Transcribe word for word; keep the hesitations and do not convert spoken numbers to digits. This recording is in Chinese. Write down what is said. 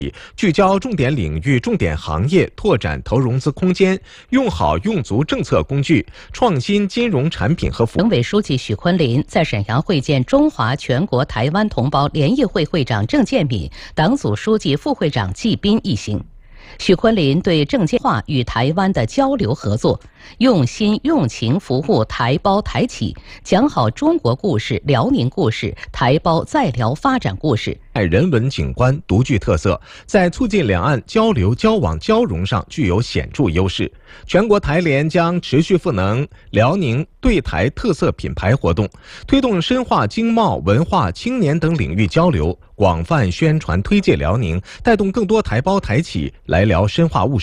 聚焦重点领域、重点行业，拓展投融资空间，用好用足政策工具，创新金融产品和服务。 省委书记许昆林在沈阳会见中华全国台湾同胞联谊会会长郑建敏、党组书记、副会长季斌一行。许昆林对郑建化与台湾的交流合作，用心用情服务台胞台企，讲好中国故事、辽宁故事、台胞在辽发展故事。 人文景观独具特色，在促进两岸交流、交往、交融上具有显著优势。全国台联将持续赋能辽宁对台特色品牌活动，推动深化经贸、文化、青年等领域交流，广泛宣传推介辽宁，带动更多台胞台企来辽深化务实。